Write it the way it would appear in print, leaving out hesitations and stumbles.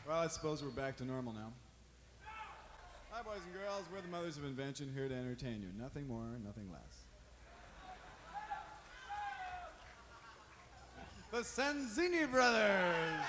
Well, I suppose we're back to normal now. Hi, boys and girls. We're the Mothers of Invention, here to entertain you. Nothing more, nothing less. The Sanzini Brothers!